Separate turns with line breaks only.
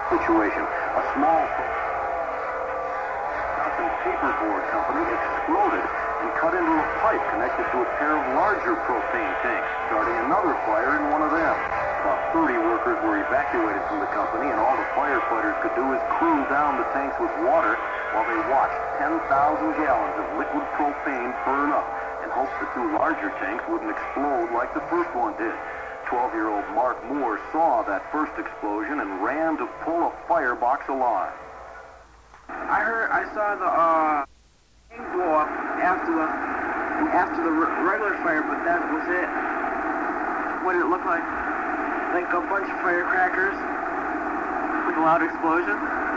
situation. A small paperboard company exploded and cut into a pipe connected to a pair of larger propane tanks, starting another fire in one of them. About 30 workers were evacuated from the company, and all the firefighters could do is cool down the tanks with water while they watched 10,000 gallons of liquid propane burn up and hoped the two larger tanks wouldn't explode like the first one did. 12-year-old Mark Moore saw that first explosion and ran to pull a firebox alarm.
I saw the thing blow up after the regular fire, but that was it. What did it look like? Like a bunch of firecrackers with a loud explosion?